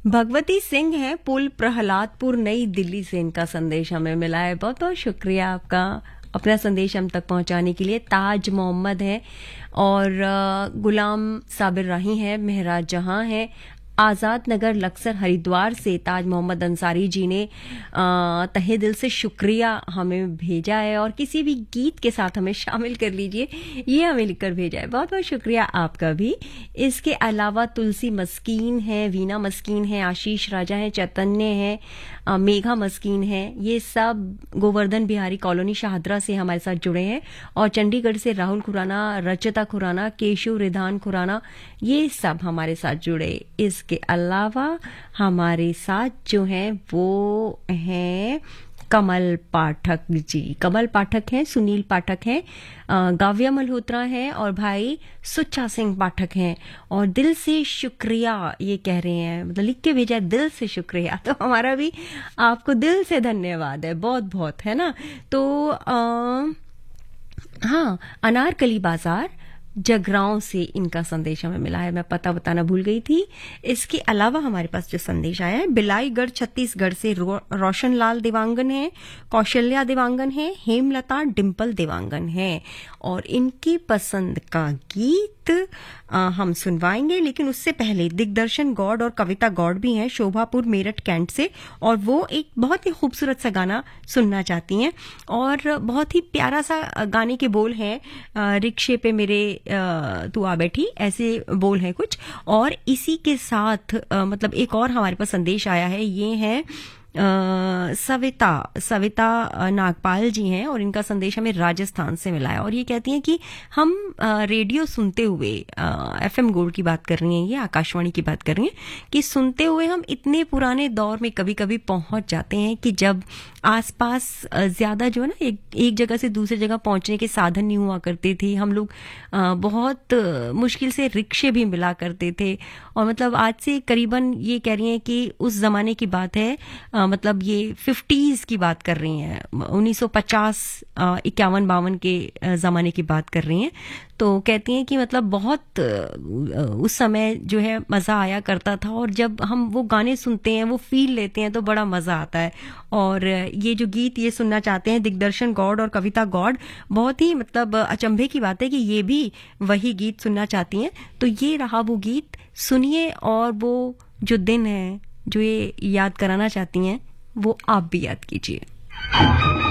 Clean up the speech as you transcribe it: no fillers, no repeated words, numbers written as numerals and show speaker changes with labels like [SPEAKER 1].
[SPEAKER 1] भगवती सिंह हैं, पुल प्रहलादपुर, नई दिल्ली से इनका संदेश हमें मिला है। बहुत बहुत शुक्रिया आपका अपना संदेश हम तक पहुंचाने के लिए। ताज मोहम्मद है और गुलाम साबिर राही है, मेहराज जहां है, आज़ाद नगर लक्सर हरिद्वार से ताज मोहम्मद अंसारी जी ने तहे दिल से शुक्रिया हमें भेजा है और किसी भी गीत के साथ हमें शामिल कर लीजिए, ये हमें लिखकर भेजा है। बहुत बहुत शुक्रिया आपका भी। इसके अलावा तुलसी मस्कीन है, वीना मस्कीन है, आशीष राजा है, चैतन्य है, मेघा मस्कीन है, ये सब गोवर्धन बिहारी कॉलोनी शाहदरा से हमारे साथ जुड़े हैं। और चंडीगढ़ से राहुल खुराना, रचिता खुराना, केशु रिधान खुराना, ये सब हमारे साथ जुड़े। इसके अलावा हमारे साथ जो हैं वो हैं कमल पाठक जी। कमल पाठक हैं, सुनील पाठक हैं, गाव्या मल्होत्रा हैं और भाई सुच्चा सिंह पाठक हैं। और दिल से शुक्रिया ये कह रहे हैं, मतलब लिख के भेजा है दिल से शुक्रिया, तो हमारा भी आपको दिल से धन्यवाद है, बहुत बहुत, है ना। तो हाँ, अनारकली बाजार जगरांव से इनका संदेश हमें मिला है, मैं पता बताना भूल गई थी। इसके अलावा हमारे पास जो संदेश आया है, बिलाईगढ़ छत्तीसगढ़ से रोशन लाल देवांगन है, कौशल्या देवांगन है, हेमलता डिम्पल देवांगन है और इनकी पसंद का गीत हम सुनवाएंगे। लेकिन उससे पहले दिग्दर्शन गौड़ और कविता गौड़ भी हैं, शोभापुर मेरठ कैंट से, और वो एक बहुत ही खूबसूरत सा गाना सुनना चाहती हैं और बहुत ही प्यारा सा गाने के बोल हैं, रिक्शे पे मेरे तू आ बैठी, ऐसे बोल हैं कुछ। और इसी के साथ मतलब एक और हमारे पास संदेश आया है, ये है सविता नागपाल जी हैं और इनका संदेश हमें राजस्थान से मिला है। और ये कहती हैं कि हम रेडियो सुनते हुए, एफएम गोल्ड की बात कर रही हैं, ये आकाशवाणी की बात कर रही हैं, कि सुनते हुए हम इतने पुराने दौर में कभी कभी पहुंच जाते हैं कि जब आसपास ज्यादा जो है ना एक जगह से दूसरी जगह पहुंचने के साधन नहीं हुआ करते थे, हम लोग बहुत मुश्किल से रिक्शे भी मिला करते थे। और मतलब आज से करीबन ये कह रही हैं कि उस जमाने की बात है, मतलब ये 50s की बात कर रही हैं, 1950 51-52 के जमाने की बात कर रही हैं। तो कहती हैं कि मतलब बहुत उस समय जो है मजा आया करता था, और जब हम वो गाने सुनते हैं, वो फील लेते हैं, तो बड़ा मजा आता है। और ये जो गीत ये सुनना चाहते हैं दिग्दर्शन गौड़ और कविता गौड़, बहुत ही मतलब अचंभे की बात है कि ये भी वही गीत सुनना चाहती हैं। तो ये रहा वो गीत, सुनिए, और वो जो दिन है जो ये याद कराना चाहती हैं वो आप भी याद कीजिए।